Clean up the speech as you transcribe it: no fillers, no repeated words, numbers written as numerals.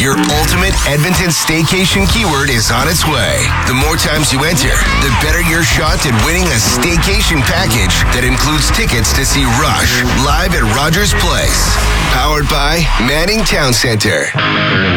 Your ultimate Edmonton staycation keyword is on its way. The more times you enter, the better your shot at winning a staycation package that includes tickets to see Rush live at Rogers Place. Powered by Manning Town Center.